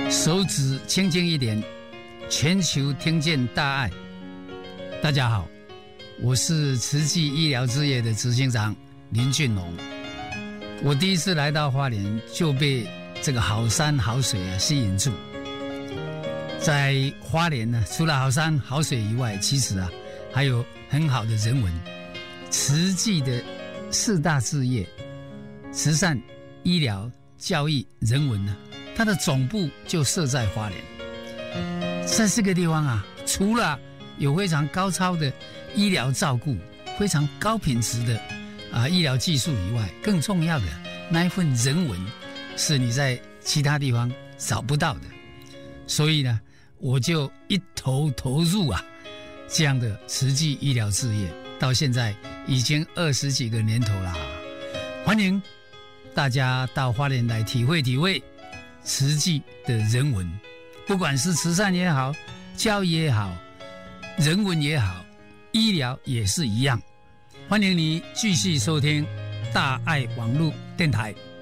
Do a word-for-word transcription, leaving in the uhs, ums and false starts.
手指轻轻一点，全球听见大爱。大家好，我是慈济医疗事业的执行长林俊龙。我第一次来到花莲，就被这个好山好水啊吸引住。在花莲呢，除了好山好水以外，其实啊还有很好的人文。慈济的四大事业，慈善、医疗、教育、人文呢，它的总部就设在花莲。在这个地方啊，除了有非常高超的医疗照顾，非常高品质的啊医疗技术以外，更重要的那一份人文，是你在其他地方找不到的。所以呢，我就一头投入啊这样的慈济医疗事业，到现在已经二十几个年头了。欢迎大家到花莲来体会体会慈济的人文，不管是慈善也好，教育也好，人文也好，医疗也是一样。欢迎你继续收听大爱网络电台。